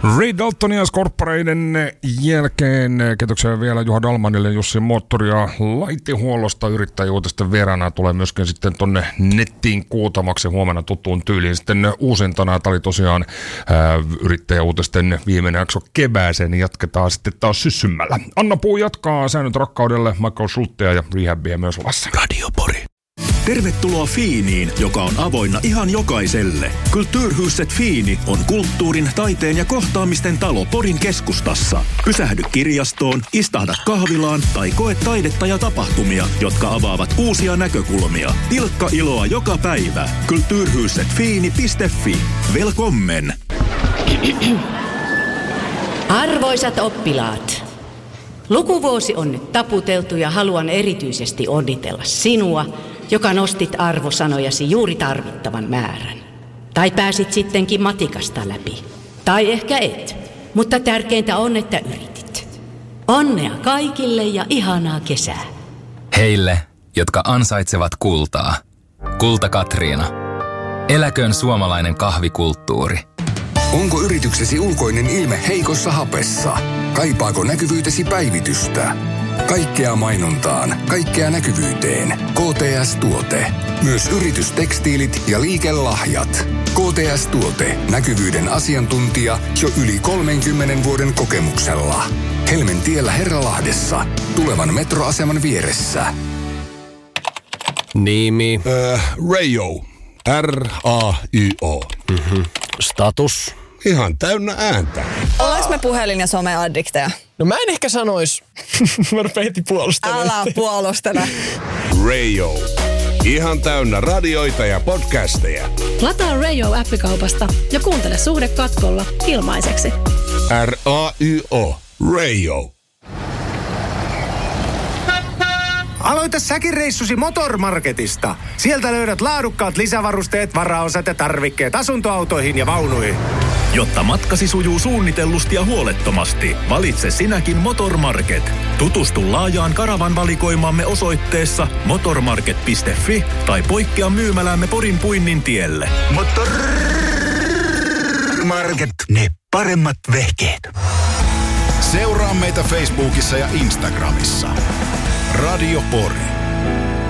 Ray Dalton ja Scorpareiden jälkeen kiitoksia vielä Juha Dalmanille, Jussi Moottori ja laitehuollosta yrittäjäuutisten vieraana tulee myöskin sitten tonne nettiin kuutamaksi huomenna tuttuun tyyliin sitten uusintana. Tämä oli tosiaan yrittäjäuutisten viimeinen jakso kevääseen, niin jatketaan sitten taas syssymällä. Anna Puu jatkaa Säännöt rakkaudelle, Michael Schultea ja Rehabia myös luvassa. Radio Pori. Tervetuloa Fiiniin, joka on avoinna ihan jokaiselle. Kulturhuset Fiini on kulttuurin, taiteen ja kohtaamisten talo Porin keskustassa. Pysähdy kirjastoon, istahda kahvilaan tai koe taidetta ja tapahtumia, jotka avaavat uusia näkökulmia. Pilkka iloa joka päivä. Kulturhusetfiini.fi. Velkommen! Arvoisat oppilaat, lukuvuosi on nyt taputeltu ja haluan erityisesti onnitella sinua, joka nostit arvosanojasi juuri tarvittavan määrän. Tai pääsit sittenkin matikasta läpi. Tai ehkä et. Mutta tärkeintä on, että yritit. Onnea kaikille ja ihanaa kesää. Heille, jotka ansaitsevat kultaa. Kulta Katriina. Eläköön suomalainen kahvikulttuuri. Onko yrityksesi ulkoinen ilme heikossa hapessa? Kaipaako näkyvyytesi päivitystä? Kaikkea mainontaan, kaikkea näkyvyyteen. KTS-tuote. Myös yritystekstiilit ja liikelahjat. KTS-tuote. Näkyvyyden asiantuntija jo yli 30 vuoden kokemuksella. Helmentiellä Herralahdessa. Tulevan metroaseman vieressä. Nimi? Rayo. R-A-Y-O. Status? Ihan täynnä ääntä. Ollaanko me puhelin- ja someaddikteja? No mä en ehkä sanois. Mä rupean heti puolustelemaan. Älä puolustele. Rayo. Ihan täynnä radioita ja podcasteja. Lataa Rayo-appikaupasta ja kuuntele Suhde katkolla ilmaiseksi. R-A-Y-O. Rayo. Aloita säkin reissusi Motormarketista. Sieltä löydät laadukkaat lisävarusteet, varaosat ja tarvikkeet asuntoautoihin ja vaunuihin. Jotta matkasi sujuu suunnitellusti ja huolettomasti, valitse sinäkin Motormarket. Tutustu laajaan karavan valikoimaamme osoitteessa motormarket.fi tai poikkea myymälämme Porin Puinnin tielle. Motormarket. Ne paremmat vehkeet. Seuraa meitä Facebookissa ja Instagramissa. Radio Pori.